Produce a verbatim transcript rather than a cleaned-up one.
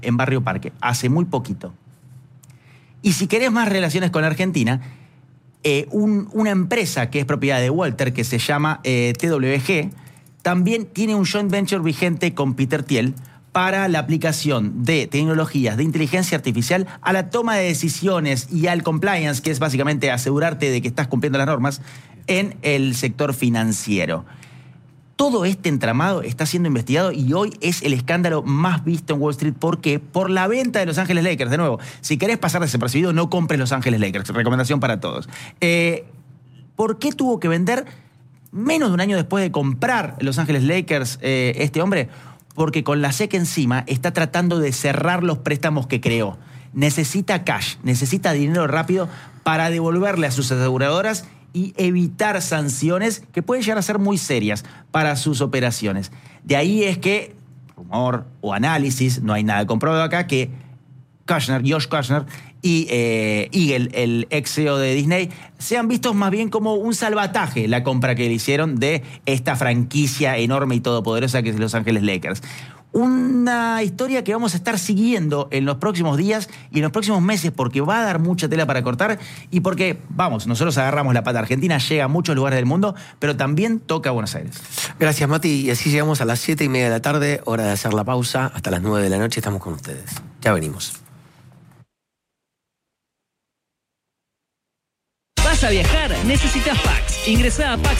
en Barrio Parque, hace muy poquito. Y si querés más relaciones con la Argentina, eh, un, una empresa que es propiedad de Walter, que se llama eh, T W G, también tiene un joint venture vigente con Peter Thiel para la aplicación de tecnologías de inteligencia artificial a la toma de decisiones y al compliance, que es básicamente asegurarte de que estás cumpliendo las normas en el sector financiero. Todo este entramado está siendo investigado y hoy es el escándalo más visto en Wall Street. ¿Por qué? Por la venta de Los Ángeles Lakers. De nuevo, si querés pasar desapercibido, no compres Los Ángeles Lakers. Recomendación para todos. Eh, ¿Por qué tuvo que vender menos de un año después de comprar Los Ángeles Lakers eh, este hombre? Porque con la S E C encima está tratando de cerrar los préstamos que creó. Necesita cash, necesita dinero rápido para devolverle a sus aseguradoras y evitar sanciones que pueden llegar a ser muy serias para sus operaciones. De ahí es que, rumor o análisis, no hay nada comprobado acá, que Kushner, Josh Kushner y eh, Eagle, el ex C E O de Disney, sean vistos más bien como un salvataje la compra que le hicieron de esta franquicia enorme y todopoderosa que es Los Ángeles Lakers. Una historia que vamos a estar siguiendo en los próximos días y en los próximos meses porque va a dar mucha tela para cortar y porque, vamos, nosotros agarramos la pata argentina, llega a muchos lugares del mundo, pero también toca a Buenos Aires. Gracias, Mati. Y así llegamos a las siete y media de la tarde, hora de hacer la pausa. Hasta las nueve de la noche estamos con ustedes. Ya venimos. ¿Vas a viajar? Necesitas Pax. Ingresá a Pax